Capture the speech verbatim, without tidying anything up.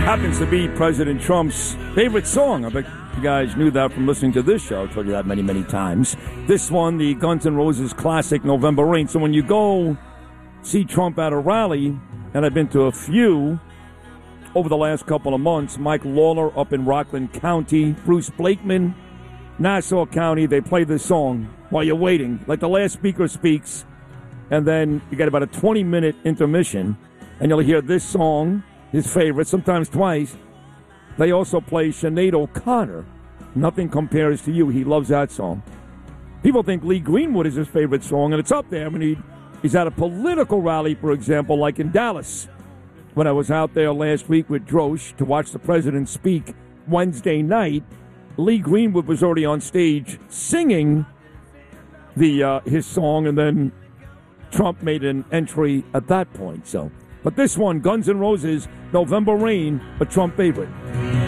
happens to be President Trump's favorite song. I bet you guys knew that from listening to this show. I've told you that many, many times. This one, the Guns N' Roses classic November Rain. So when you go see Trump at a rally, and I've been to a few over the last couple of months, Mike Lawler up in Rockland County, Bruce Blakeman, Nassau County, they play this song while you're waiting. Like the last speaker speaks, and then you get about a twenty-minute intermission, and you'll hear this song, his favorite, sometimes twice. They also play Sinead O'Connor, Nothing Compares to You. He loves that song. People think Lee Greenwood is his favorite song, and it's up there. I mean, he, he's at a political rally, for example, like in Dallas. When I was out there last week with Drosh to watch the president speak Wednesday night, Lee Greenwood was already on stage singing the uh, his song, and then Trump made an entry at that point. So, but this one, Guns N' Roses, November Rain, a Trump favorite.